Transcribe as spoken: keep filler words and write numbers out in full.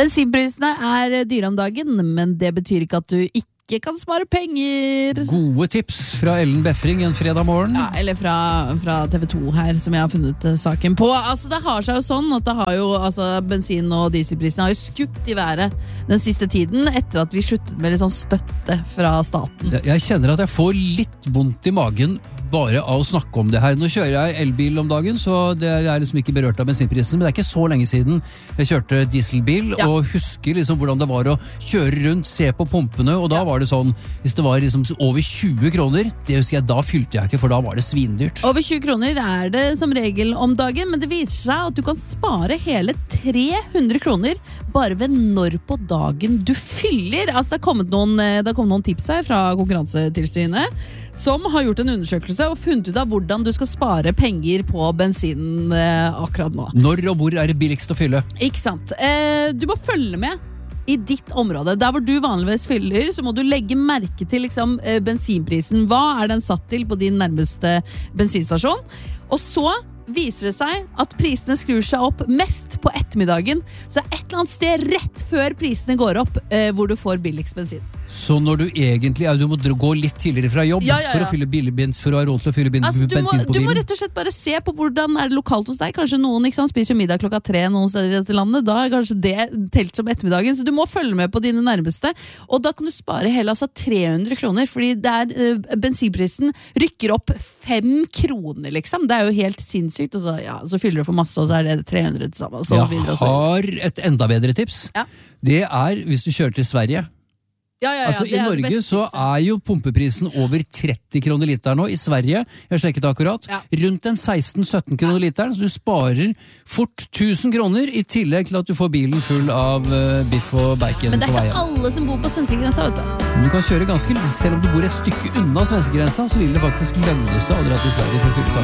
Bensinprisene er dyre om dagen, men det betyr ikke at du ikke kan spare penger. Gode tips fra Ellen Befring en fredag morgen. Ja, eller fra, fra T V to her, som jeg har funnet uh, saken på. Altså, det har seg jo sånn at det har jo, altså, bensin- og dieselprisene har jo skutt i været den siste tiden, etter at vi sluttet med litt sånn støtte fra staten. Jeg, jeg kjenner at jeg får litt vondt i magen bare av å snakke om det her. Nå kjører jeg elbil om dagen, så det er liksom ikke berørt av bensinprisen, men det er ikke så lenge siden jeg kjørte dieselbil, ja. Og husker liksom hvordan det var å kjøre rundt, se på pumpene, og da ja. Var det sånn, hvis det var liksom over tjue kroner, det husker jeg, da fylte jeg ikke, for da var det svindyrt. Over tjue kroner er det som regel om dagen, men det viser seg at du kan spare hele tre hundre kroner bare ved når på dagen du fyller. Altså det har kommet noen, det har kommet noen tips her fra Konkurransetilsynet, som har gjort en undersøkelse og funnet ut av hvordan du skal spare penger på bensinen eh, akkurat nå. Når og hvor er det billigst å fylle? Ikke sant. Eh, du må følge med i ditt område. Der hvor du vanligvis fyller, så må du legge merke til liksom, eh, bensinprisen. Hva er den satt til på din nærmeste bensinstasjon? Og så viser det seg at prisene skrur seg opp mest på ettermiddagen, så et eller annet sted rett før prisene går opp, eh, hvor du får billigst bensin. Så når du egentlig er, du må gå litt tidligere fra jobb ja, ja, ja. for å fylle billig bens, for å ha råd til å fylle bin, altså, du bensin må, på bilen? Du må rett og slett bare se på hvordan er det lokalt hos deg. Kanskje noen ikke sant, spiser jo middag klokka tre noen steder i dette landet. Da er kanskje det telt som ettermiddagen, så du må følge med på dine nærmeste. Og da kan du spare hele altså tre hundre kroner, fordi det er, uh, bensinprisen rykker opp fem kroner, liksom. Det er jo helt sinnssykt, og så, ja, så fyller du for masse, og så er det tre hundre til sammen. Så Jeg har et enda bedre tips. Ja. Det er hvis du kjører til Sverige. Ja, ja, ja, altså I Norge så er jo pumpeprisen over tretti kroner liter nå. I Sverige, jeg har sjekket akkurat, ja. Rundt en seksten sytten kroner ja. Literen, så du sparer fort tusen kroner, i tillegg til at du får bilen full av uh, biff og bacon på veien. Men det er ikke alle som bor på svenskegrensa, vet du. Du kan kjøre ganske, selv om du bor et stykke unna svenskegrensa, så vil det faktisk lønne seg å dra til Sverige for å fylle tak.